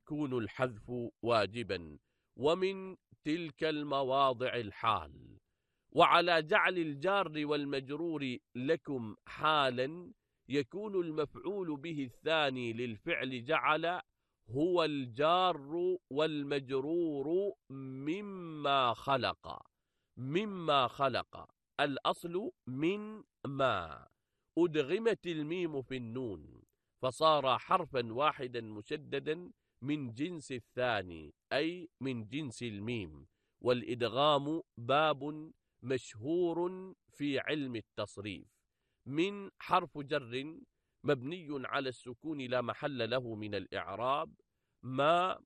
يكون الحذف واجبا، ومن تلك المواضع الحال. وعلى جعل الجار والمجرور لكم حالا يكون المفعول به الثاني للفعل جعل هو الجار والمجرور مما خلق. مما خلق الأصل من ما، أدغمت الميم في النون فصار حرفا واحدا مشددا من جنس الثاني أي من جنس الميم. والإدغام باب مشهور في علم التصريف. من حرف جر مبني على السكون لا محل له من الإعراب. ما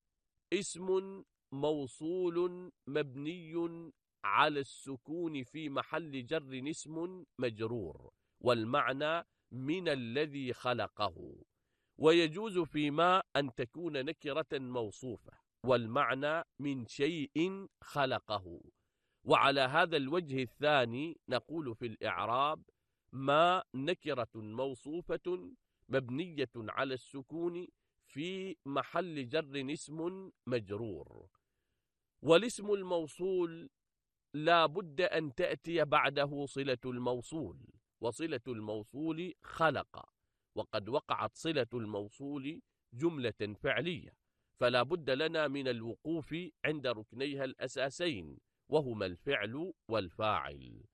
اسم موصول مبني على السكون في محل جر اسم مجرور، والمعنى من الذي خلقه. ويجوز فيما أن تكون نكرة موصوفة والمعنى من شيء خلقه. وعلى هذا الوجه الثاني نقول في الإعراب ما نكرة موصوفة مبنية على السكون في محل جر اسم مجرور. والاسم الموصول لا بد أن تأتي بعده صلة الموصول، وصلة الموصول خلق، وقد وقعت صلة الموصول جملة فعلية، فلا بد لنا من الوقوف عند ركنيها الأساسين وهما الفعل والفاعل.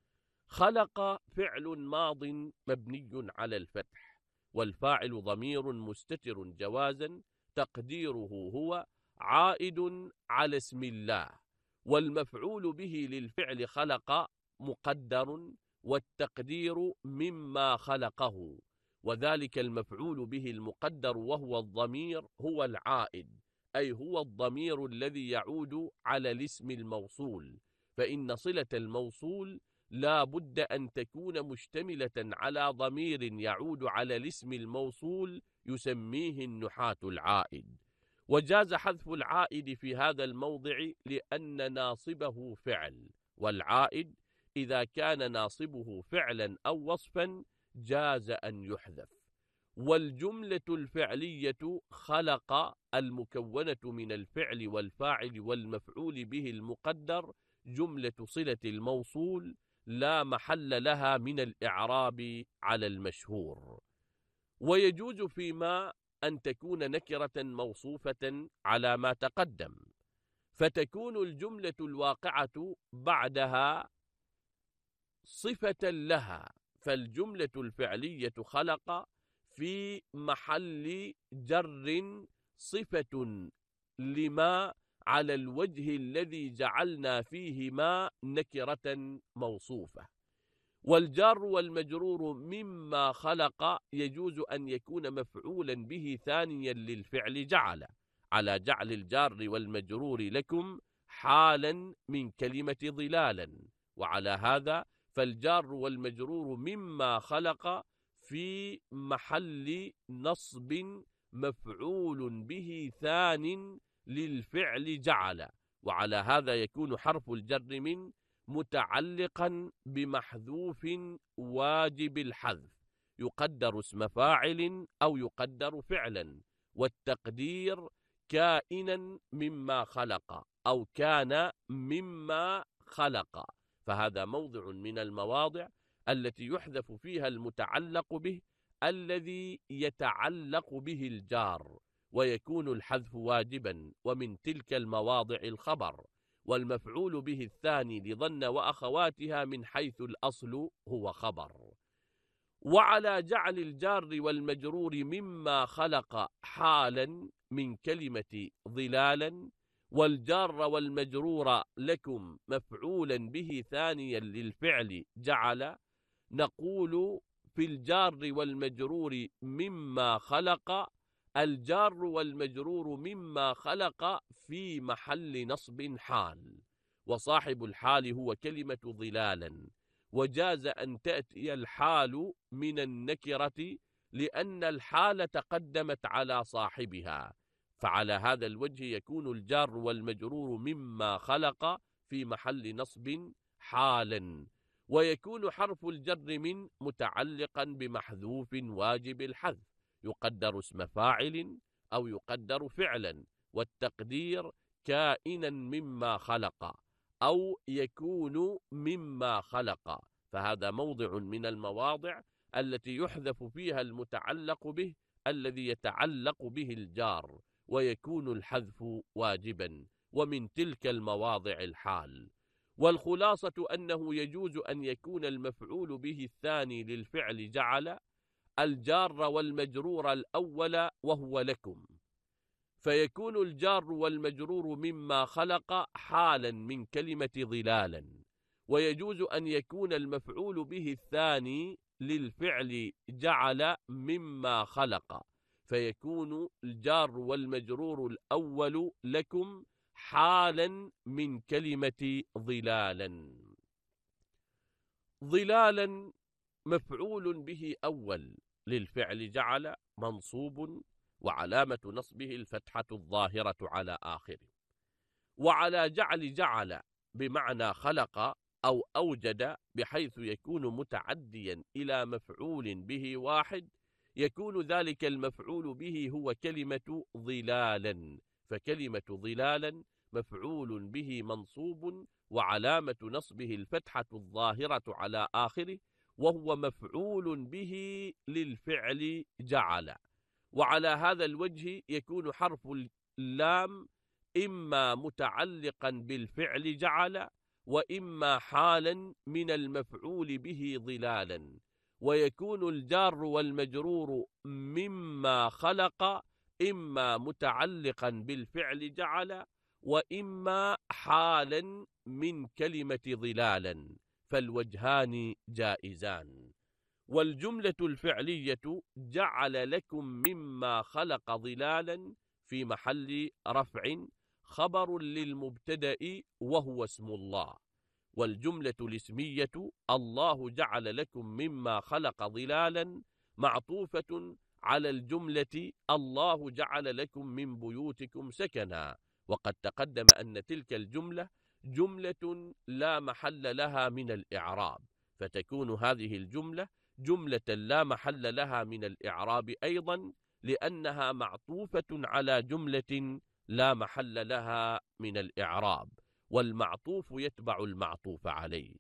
خلق فعل ماض مبني على الفتح، والفاعل ضمير مستتر جوازا تقديره هو عائد على اسم الله. والمفعول به للفعل خلق مقدر، والتقدير مما خلقه، وذلك المفعول به المقدر وهو الضمير هو العائد، أي هو الضمير الذي يعود على الاسم الموصول. فإن صلة الموصول لا بد أن تكون مشتملة على ضمير يعود على الاسم الموصول يسميه النحاة العائد. وجاز حذف العائد في هذا الموضع لأن ناصبه فعل، والعائد إذا كان ناصبه فعلا أو وصفا جاز أن يحذف. والجملة الفعلية خلق المكونة من الفعل والفاعل والمفعول به المقدر جملة صلة الموصول لا محل لها من الإعراب على المشهور. ويجوز فيما أن تكون نكرة موصوفة على ما تقدم، فتكون الجملة الواقعة بعدها صفة لها، فالجملة الفعلية خلق في محل جر صفة لما على الوجه الذي جعلنا فيه ما نكرة موصوفة. والجار والمجرور مما خلق يجوز أن يكون مفعولا به ثانيا للفعل جعل، على جعل الجار والمجرور لكم حالا من كلمة ظلالا. وعلى هذا فالجار والمجرور مما خلق في محل نصب مفعول به ثان للفعل جعل. وعلى هذا يكون حرف الجر من متعلقا بمحذوف واجب الحذف، يقدر اسم فاعل أو يقدر فعلا، والتقدير كائنا مما خلق أو كان مما خلق. فهذا موضع من المواضع التي يحذف فيها المتعلق به الذي يتعلق به الجار، ويكون الحذف واجبا. ومن تلك المواضع الخبر، والمفعول به الثاني لظن وأخواتها من حيث الأصل هو خبر. وعلى جعل الجار والمجرور مما خلق حالا من كلمة ظلالا، والجار والمجرور لكم مفعولا به ثانيا للفعل جعل، نقول في الجار والمجرور مما خلق الجار والمجرور مما خلق في محل نصب حال، وصاحب الحال هو كلمة ظلالا. وجاز أن تأتي الحال من النكرة لأن الحال تقدمت على صاحبها، فعلى هذا الوجه يكون الجار والمجرور مما خلق في محل نصب حالا. ويكون حرف الجر من متعلقا بمحذوف واجب الحذف، يقدر اسم فاعل أو يقدر فعلا، والتقدير كائنا مما خلق أو يكون مما خلق، فهذا موضع من المواضع التي يحذف فيها المتعلق به الذي يتعلق به الجار، ويكون الحذف واجبا، ومن تلك المواضع الحال. والخلاصة أنه يجوز أن يكون المفعول به الثاني للفعل جعل الجار والمجرور الأول وهو لكم، فيكون الجار والمجرور مما خلق حالا من كلمة ظلالا. ويجوز أن يكون المفعول به الثاني للفعل جعل مما خلق، فيكون الجار والمجرور الأول لكم حالا من كلمة ظلالا. ظلالا مفعول به أول للفعل جعل منصوب، وعلامة نصبه الفتحة الظاهرة على آخره. وعلى جعل بمعنى خلق أو أوجد، بحيث يكون متعديا إلى مفعول به واحد، يكون ذلك المفعول به هو كلمة ظلالا، فكلمة ظلالا مفعول به منصوب، وعلامة نصبه الفتحة الظاهرة على آخره، وهو مفعول به للفعل جعل. وعلى هذا الوجه يكون حرف اللام إما متعلقا بالفعل جعل، وإما حالا من المفعول به ظلالا، ويكون الجار والمجرور مما خلق إما متعلقا بالفعل جعل، وإما حالا من كلمة ظلالا، فالوجهان جائزان. والجملة الفعلية جعل لكم مما خلق ظلالا في محل رفع خبر للمبتدأ وهو اسم الله. والجملة الاسمية الله جعل لكم مما خلق ظلالا معطوفة على الجملة الله جعل لكم من بيوتكم سكنا، وقد تقدم أن تلك الجملة جملة لا محل لها من الإعراب، فتكون هذه الجملة جملة لا محل لها من الإعراب أيضا، لأنها معطوفة على جملة لا محل لها من الإعراب، والمعطوف يتبع المعطوف عليه.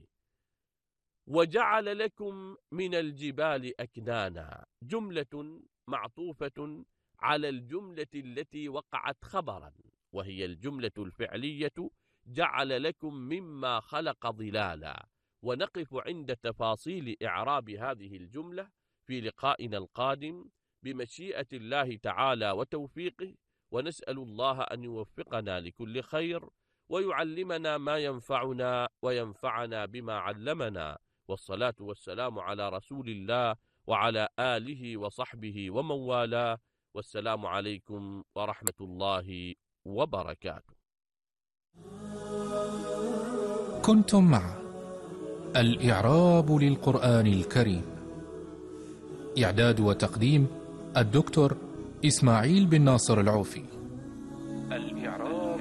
وجعل لكم من الجبال أكنانا جملة معطوفة على الجملة التي وقعت خبرا، وهي الجملة الفعلية جعل لكم مما خلق ظلالا. ونقف عند تفاصيل إعراب هذه الجملة في لقائنا القادم بمشيئة الله تعالى وتوفيقه، ونسأل الله أن يوفقنا لكل خير، ويعلمنا ما ينفعنا وينفعنا بما علمنا. والصلاة والسلام على رسول الله وعلى آله وصحبه ومن والاه، والسلام عليكم ورحمة الله وبركاته. كنتم مع الإعراب للقرآن الكريم، إعداد وتقديم الدكتور إسماعيل بن ناصر العوفي.